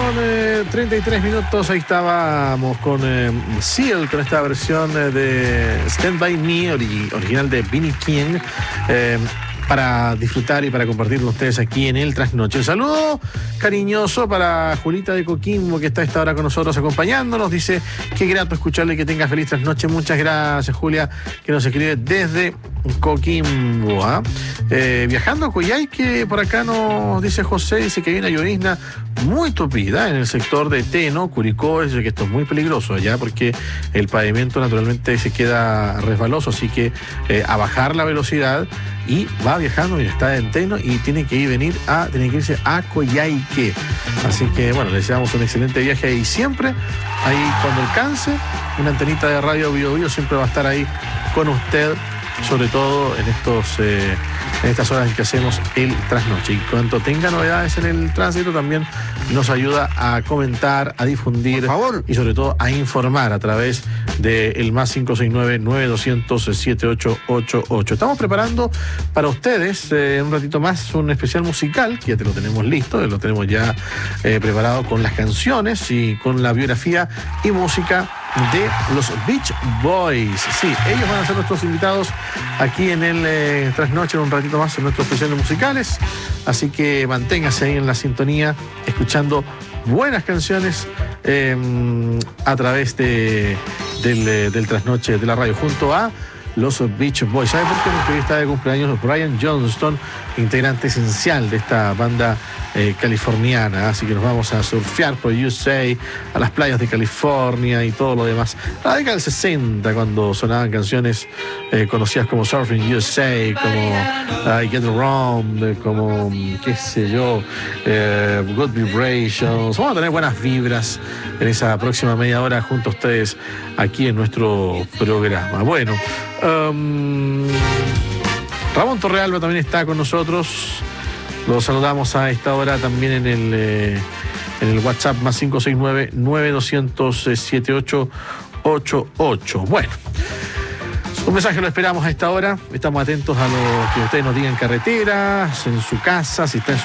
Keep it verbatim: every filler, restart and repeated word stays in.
eh, treinta y tres minutos. Ahí estábamos con eh, Seal, con esta versión eh, de Stand By Me, ori original de Vinnie King, eh, para disfrutar y para compartir con ustedes aquí en el Trasnoche. Un saludo cariñoso para Julita de Coquimbo, que está a esta hora con nosotros acompañándonos. Dice, qué grato escucharle y que tenga feliz trasnoche. Muchas gracias, Julia, que nos escribe desde Coquimbo. ¿eh? Eh, viajando a Coyhaique, por acá nos dice José, dice que hay una llovizna muy tupida en el sector de Teno, Curicó. Dice que esto es muy peligroso allá porque el pavimento naturalmente se queda resbaloso, así que eh, a bajar la velocidad. Y va viajando y está en Teno y tiene que ir venir a, tiene que irse a Coyhaique. Así que bueno, le deseamos un excelente viaje ahí siempre. Ahí cuando alcance, una antenita de radio Bio Bio siempre va a estar ahí con usted, sobre todo en estos eh, en estas horas en que hacemos el trasnoche. Y cuando tenga novedades en el tránsito, también nos ayuda a comentar, a difundir, por favor, y sobre todo a informar a través del más cinco seis nueve, nueve dos cero cero, siete ocho ocho ocho. Estamos preparando para ustedes eh, un ratito más un especial musical, que ya te lo tenemos listo, lo tenemos ya eh, preparado con las canciones y con la biografía y música de los Beach Boys. Sí, ellos van a ser nuestros invitados aquí en el eh, Trasnoche en un ratito más en nuestros especiales musicales. Así que manténgase ahí en la sintonía, escuchando buenas canciones eh, a través de, del, del Trasnoche de la radio, junto a los Beach Boys. ¿Sabe por qué? Porque hoy está de cumpleaños Brian Johnston, integrante esencial de esta banda eh, californiana. Así que nos vamos a surfear por U S A, a las playas de California y todo lo demás. La década del sesenta, cuando sonaban canciones eh, conocidas como Surfing U S A, como I Get Around, como, qué sé yo, eh, Good Vibrations. Vamos a tener buenas vibras en esa próxima media hora junto a ustedes aquí en nuestro programa. Bueno, Um, Ramón Torrealba también está con nosotros. Lo saludamos a esta hora también en el, eh, en el WhatsApp más cinco seis nueve, nueve dos cero cero, siete ocho ocho ocho. Bueno, un mensaje lo esperamos a esta hora. Estamos atentos a lo que ustedes nos digan en carretera, en su casa, si está en su